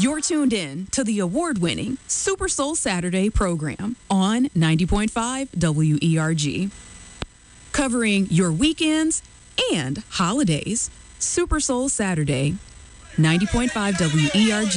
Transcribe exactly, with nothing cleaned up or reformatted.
You're tuned in to the award-winning Super Soul Saturday program on ninety point five W E R G. Covering your weekends and holidays, Super Soul Saturday, ninety point five W E R G.